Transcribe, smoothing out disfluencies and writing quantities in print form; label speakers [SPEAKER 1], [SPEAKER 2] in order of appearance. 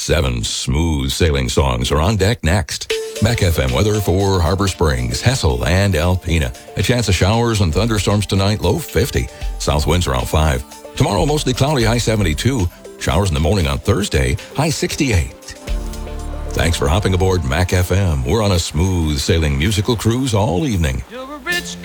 [SPEAKER 1] 7 smooth sailing songs are on deck next. Mac FM weather for Harbor Springs, Hessel, and Alpena. A chance of showers and thunderstorms tonight, low 50. South winds around 5. Tomorrow, mostly cloudy, high 72. Showers in the morning on Thursday, high 68. Thanks for hopping aboard Mac FM. We're on a smooth sailing musical cruise all evening.
[SPEAKER 2] You're a rich